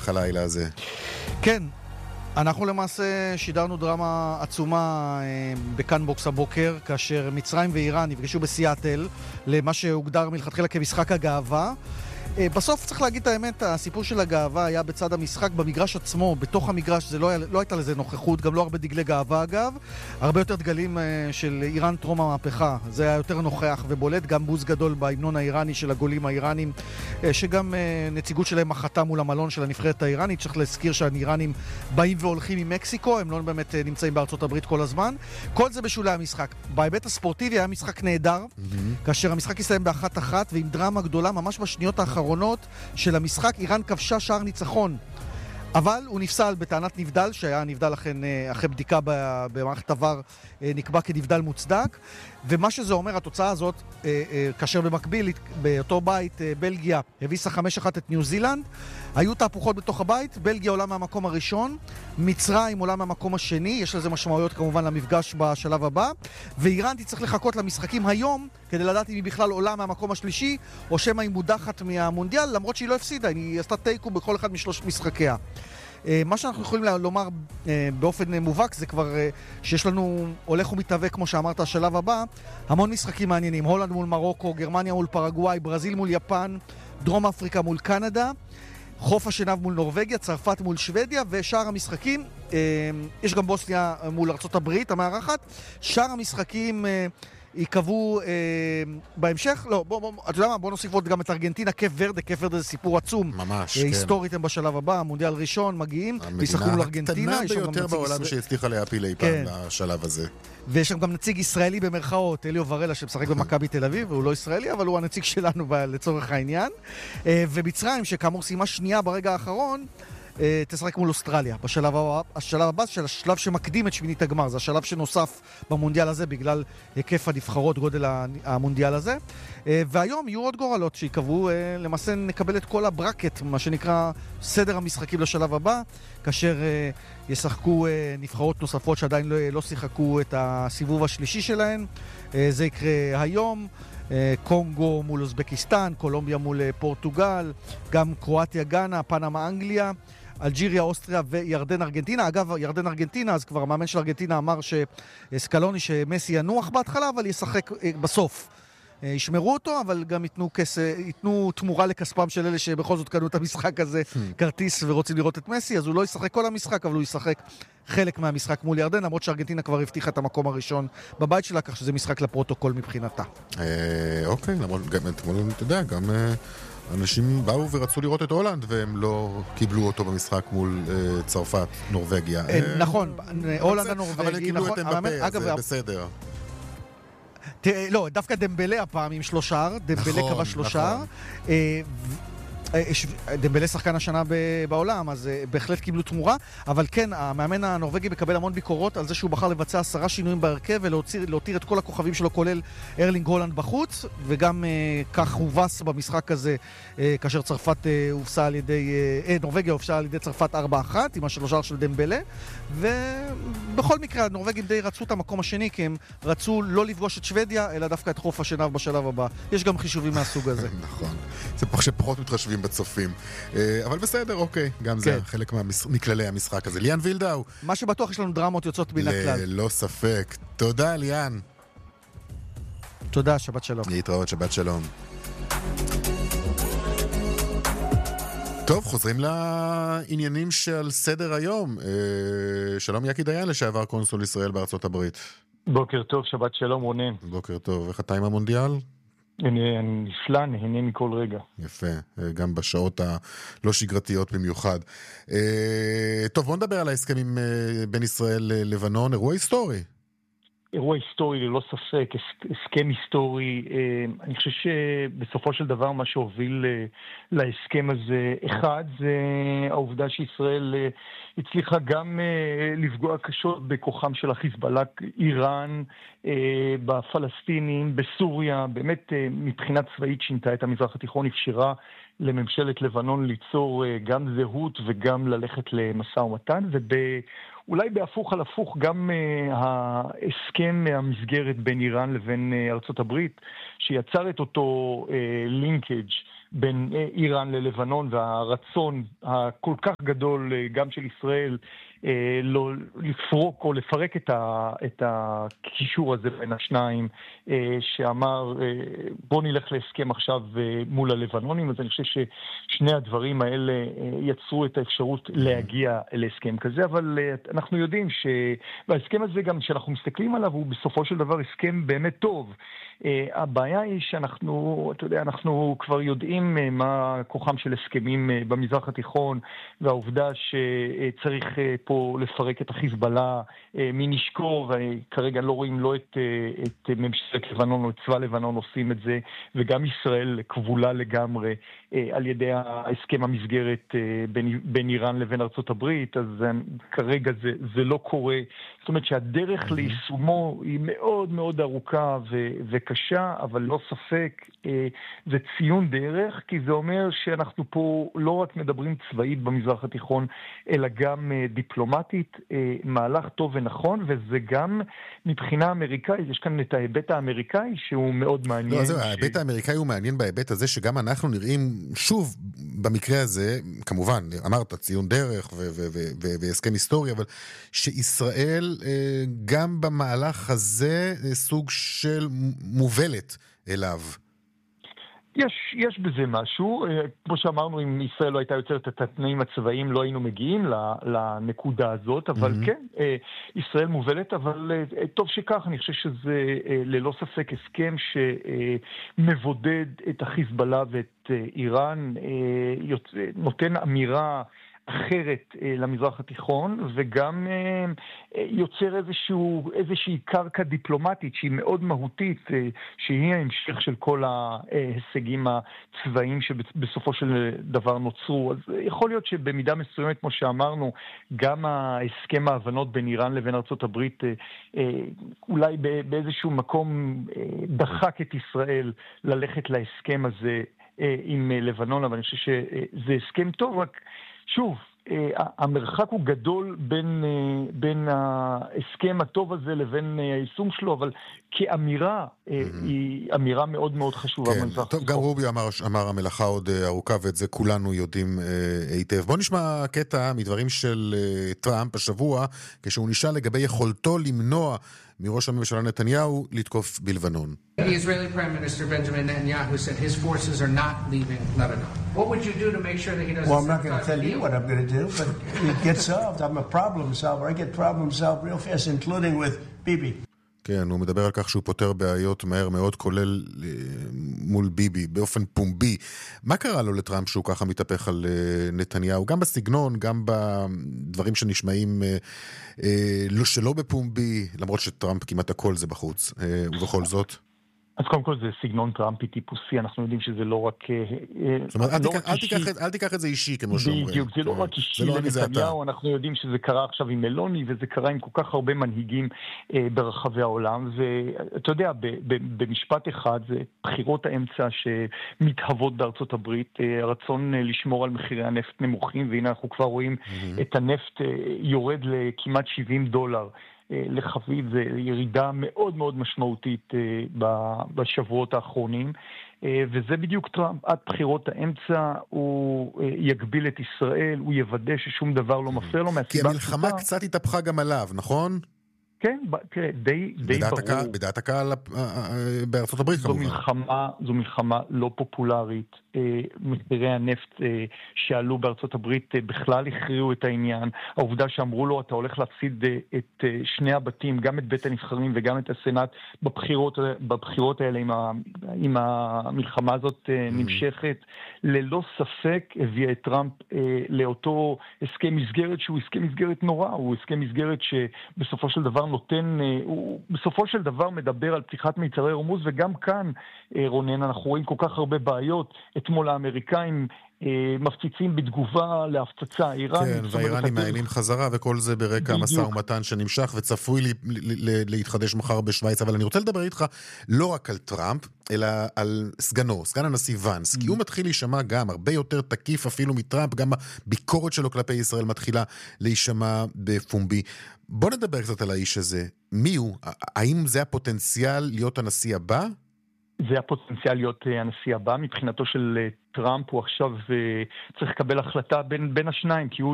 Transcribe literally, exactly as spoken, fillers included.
במהלך הלילה הזה. כן, אנחנו למעשה שידרנו דרמה עצומה בכאן בוקס הבוקר, כאשר מצרים ואיראן נפגשו בסיאטל למה שהוגדר מלכתחילה כמשחק הגאווה. בסוף צריך להגיד את האמת, הסיפור של הגאווה היה בצד המשחק, במגרש עצמו, בתוך המגרש, זה לא, היה, לא הייתה לזה נוכחות, גם לא הרבה דגלי גאווה אגב, הרבה יותר דגלים של איראן טרום המהפכה, זה היה יותר נוכח ובולט, גם בוז גדול בהמנון האיראני של הגולים האיראנים, שגם נציגות שלהם מחתה מול המלון של הנבחרת האיראנית, צריך להזכיר שהאיראנים באים והולכים ממקסיקו, הם לא באמת נמצאים בארצות הברית כל הזמן, כל זה בשולי המשחק. בהיבט הספורטיבי היה משחק נהדר, mm-hmm. כאשר המשחק יסיים באחת אחת, ועם דרמה גדולה, ממש בשניות האחרונות של המשחק, איראן כבשה שער ניצחון. אבל הוא נפסל בטענת נבדל, שהיה נבדל לכן, אחרי בדיקה במערכת עבר, נקבע כנבדל מוצדק. ומה שזה אומר, התוצאה הזאת, כאשר במקביל, באותו בית, בלגיה הביסה חמש אחת את ניו זילנד, היו תהפוכות בתוך הבית, בלגיה עולה מהמקום הראשון, מצרים עולה מהמקום השני, יש לזה משמעויות כמובן למפגש בשלב הבא, ואיראן תצטרך לחכות למשחקים היום, כדי לדעת אם היא בכלל עולה מהמקום השלישי, או שמה היא מודחת מהמונדיאל, למרות שהיא לא הפסידה, היא עשתה טייקו בכל אחד משלושת משחקיה. מה שאנחנו יכולים לומר באופן מובהק זה כבר שיש לנו הולך ומתהווה, כמו שאמרת, השלב הבא, המון משחקים מעניינים, הולנד מול מרוקו, גרמניה מול פרגוואי, ברזיל מול יפן, דרום אפריקה מול קנדה, חוף השנהב מול נורווגיה, צרפת מול שוודיה, ושאר המשחקים, יש גם בוסניה מול ארצות הברית המארחת, שאר המשחקים יקבעו אה, בהמשך, לא, בוא, בוא, אתה יודע מה, בוא נוסיף עוד גם את ארגנטינה, קייפ ורדה, קייפ ורדה זה סיפור עצום. ממש, אה, כן. היסטורית הם בשלב הבא, המונדיאל ראשון מגיעים, וישחקו מול ארגנטינה. המדינה הקטנה ביותר בעולם ישראל... שהצליחה להפיל אי פעם כן. בשלב הזה. ויש שם גם נציג ישראלי במרכאות, אליו ורלה, שמשחק במכבי תל אביב, והוא לא ישראלי, אבל הוא הנציג שלנו ב- לצורך העניין. אה, ומצרים, שכאמור סיימה שנייה ברגע האחרון, תשחק מול אוסטרליה בשלב הבא, השלב הבא של השלב שמקדים את שמינית הגמר, זה השלב שנוסף במונדיאל הזה בגלל היקף הנבחרות, גודל המונדיאל הזה. והיום יהיו עוד גורלות שיקבעו, למעשה נקבל את כל הברקט, מה שנקרא סדר המשחקים לשלב הבא, כאשר ישחקו נבחרות נוספות שעדיין לא, לא שיחקו את הסיבוב השלישי שלהן. זה יקרה היום. קונגו מול אוזבקיסטן, קולומביה מול פורטוגל, גם קרואטיה, גאנה, פנמה, אנגליה, אלג'יריה, אוסטריה וירדן, ארגנטינה. אגב, ירדן, ארגנטינה, אז כבר המאמן של ארגנטינה אמר שסקלוני, שמסי ינוח בהתחלה, אבל ישחק בסוף. ישמרו אותו, אבל גם ייתנו, כס... ייתנו תמורה לכספם של אלה שבכל זאת קנו את המשחק הזה, כרטיס ורוצים לראות את מסי, אז הוא לא ישחק כל המשחק, אבל הוא ישחק חלק מהמשחק מול ירדן, למרות שארגנטינה כבר הבטיחה את המקום הראשון בבית שלה, כך שזה משחק לפרוטוקול מבחינתה. אוקיי, למרות, גם, אתה יודע, גם אנשים באו ורצו לראות את הולנד, והם לא קיבלו אותו במשחק מול צרפת, נורווגיה. נכון, הולנד הנורווגי, אבל הם קיבלו את אמבפה, אז זה בסדר. לא, דווקא דמבלה הפעם עם שלושה, דמבלה קבע שלושה. דמבלה שחקן השנה בעולם, אז בהחלט קיבלו תמורה, אבל כן, המאמן הנורווגי מקבל המון ביקורות על זה שהוא בחר לבצע עשרה שינויים בהרכב ולהותיר את כל הכוכבים שלו, כולל ארלינג הולנד בחוץ, וגם כך הובס במשחק הזה, כאשר צרפת הובסה על ידי, נורווגיה הובסה על ידי צרפת ארבע אחת, עם השלושה של דמבלה, ובכל מקרה, הנורווגים די רצו את המקום השני, כי הם רצו לא לפגוש את שוודיה, אלא דווקא את חוף השנהב בשלב הבא. יש גם חישובים מהסוג הזה. נכון. זה פחות מתחשבים בצופים. אבל בסדר, אוקיי. גם זה חלק מכללי המשחק הזה. ליאן וילדאו. מה שבטוח יש לנו דרמות יוצאות מן הכלל. ללא ספק. תודה, ליאן. תודה, שבת שלום. להתראות, שבת שלום. טוב, חוזרים לעניינים של סדר היום. שלום יקי דיין, לשעבר קונסול ישראל בארצות הברית. בוקר טוב, שבת שלום רונן. בוקר טוב, איך אתה עם המונדיאל? אני נפלא, נהנה מכל רגע. יפה, גם בשעות הלא שגרתיות במיוחד. טוב, בוא נדבר על ההסכמים בין ישראל ללבנון, אירוע היסטורי. אירוע היסטורי ללא ספק, הסכם היסטורי. אני חושב שבסופו של דבר מה שהוביל להסכם הזה, אחד, זה העובדה שישראל הצליחה גם לפגוע קשות בכוחם של החיזבאללה, איראן, בפלסטינים, בסוריה, באמת מבחינת צבאית שינתה את המזרח התיכון, אפשרה לממשלת לבנון ליצור גם זהות וגם ללכת למשא ומתן, ואולי בהפוך על הפוך גם ההסכם המסגרת בין איראן לבין ארצות הברית, שיצר את אותו לינקאג' בין איראן ללבנון, והרצון הכל כך גדול גם של ישראל לא לפרוק או לפרק את, ה, את הקישור הזה בין השניים, שאמר בוא נלך להסכם עכשיו מול הלבנונים. אז אני חושב ששני הדברים האלה יצרו את האפשרות להגיע להסכם כזה, אבל אנחנו יודעים שבהסכם הזה גם שאנחנו מסתכלים עליו הוא בסופו של דבר הסכם באמת טוב. הבעיה היא שאנחנו, אתה יודע, אנחנו כבר יודעים מה כוחם של הסכמים במזרח התיכון, והעובדה שצריך פה לפרק את החיזבאללה מנשקו, וכרגע לא רואים לא את, את ממשלת לבנון או את צבא לבנון עושים את זה, וגם ישראל כבולה לגמרי על ידי ההסכם המסגרת בין, בין איראן לבין ארצות הברית, אז כרגע זה, זה לא קורה. זאת אומרת שהדרך ליישומו היא מאוד מאוד ארוכה ו, וקשה, אבל לא ספק זה ציון דרך, כי זה אומר שאנחנו פה לא רק מדברים צבאית במזרח התיכון, אלא גם דיפלומטית, מהלך טוב ונכון, וזה גם מבחינה אמריקאית, יש כאן את ההיבט האמריקאי שהוא מאוד מעניין. לא, זהו, ש... ההיבט האמריקאי הוא מעניין בהיבט הזה שגם אנחנו נראים, שוב, במקרה הזה, כמובן, אמרת ציון דרך ו- ו- ו- ו- והסכם היסטורי, אבל שישראל גם במהלך הזה סוג של מובלת אליו. יש, יש בזה משהו. כמו שאמרנו, אם ישראל לא הייתה יוצרת את התנאים הצבאיים, לא היינו מגיעים לנקודה הזאת, אבל mm-hmm. כן, ישראל מובלת, אבל טוב שכך, אני חושב שזה ללא ספק הסכם שמבודד את החיזבאללה ואת איראן, נותן אמירה אחרת למזרח התיכון, וגם יוצר איזשהו, איזושהי קרקע דיפלומטית שהיא מאוד מהותית, שהיא ההמשך של כל ההישגים הצבאיים שבסופו של דבר נוצרו. אז יכול להיות שבמידה מסוימת, כמו שאמרנו, גם ההסכם ההבנות בין איראן לבין ארצות הברית אולי באיזשהו מקום דחק את ישראל ללכת להסכם הזה עם לבנון, אבל אני חושב שזה הסכם טוב, רק שוב, המרחק הוא גדול בין, בין ההסכם הטוב הזה לבין היישום שלו, אבל כאמירה, היא אמירה מאוד מאוד חשובה. כן, טוב, גם רובי אמר, אמר המלאכה עוד ארוכה, ואת זה כולנו יודעים היטב. בוא נשמע קטע מדברים של טראמפ השבוע, כשהוא נשאל לגבי יכולתו למנוע מראש הממשלה נתניהו לתקוף בלבנון. The Israeli Prime Minister Benjamin Netanyahu said his forces are not leaving Lebanon. What would you do to make sure that he doesn't... Well, I'm not going to tell you what I'm going to do, but it gets solved. I'm a problem solver. I get problems solved real fast, including with Bibi. כן, הוא מדבר על כך שהוא פותר בעיות מהר מאוד, כולל מול ביבי, באופן פומבי. מה קרה לו לטראמפ שהוא ככה מתהפך על נתניהו? גם בסגנון, גם בדברים שנשמעים לא שלא בפומבי, למרות שטראמפ כמעט הכל זה בחוץ. ובכל זאת... אז קודם כל זה סגנון טראמפי טיפוסי, אנחנו יודעים שזה לא רק... זאת אומרת, אל תיקח את זה אישי, כמו שאומרים. בדיוק, זה לא רק אישי לנתניהו, אנחנו יודעים שזה קרה עכשיו עם מלוני, וזה קרה עם כל כך הרבה מנהיגים ברחבי העולם, ואתה יודע, במשפט אחד, זה בחירות האמצע שמתהוות בארצות הברית, הרצון לשמור על מחירי הנפט נמוכים, והנה אנחנו כבר רואים את הנפט יורד לכמעט שבעים דולר. לחבית, זה ירידה מאוד מאוד משמעותית בשבועות האחרונים, וזה בדיוק טראמפ. עד בחירות האמצע הוא יגביל את ישראל, הוא יוודא ששום דבר לא מפריע לו. כי המלחמה קצת התהפכה גם עליו, נכון? כן, תראה, די, די ברור. בדעת הקהל בארצות הברית זו מלחמה, זו מלחמה לא פופולרית. מחירי הנפט שעלו בארצות הברית בכלל הכריעו את העניין. העובדה שאמרו לו, אתה הולך להפסיד את שני הבתים, גם את בית הנבחרים וגם את הסנאט, בבחירות, בבחירות האלה, עם, ה, עם המלחמה הזאת נמשכת, ללא ספק הביאה את טראמפ לאותו הסכם מסגרת, שהוא הסכם מסגרת נורא, הוא הסכם מסגרת שבסופו של דבר נותן, הוא בסופו של דבר מדבר על פתיחת מיצרי הורמוז, וגם כאן, רונן, אנחנו רואים כל כך הרבה בעיות. אתמול האמריקאים מפציצים בתגובה להפצצה איראנית. כן, והאיראנים מעיינים חזרה, וכל זה ברקע המשא ומתן שנמשך, וצפוי להתחדש מחר בשוויץ. אבל אני רוצה לדבר איתך לא רק על טראמפ, אלא על סגנו, סגן הנשיא ונס, כי הוא מתחיל להישמע גם הרבה יותר תקיף אפילו מטראמפ, גם הביקורת שלו כלפי ישראל מתחילה להישמע בפומבי. בוא נדבר קצת על האיש הזה. מי הוא? האם זה הפוטנציאל להיות הנשיא הבא? זה הפוטנציאל להיות הנשיא הבא. מבחינתו של טראמפ הוא עכשיו צריך לקבל החלטה בין, בין השניים, כי הוא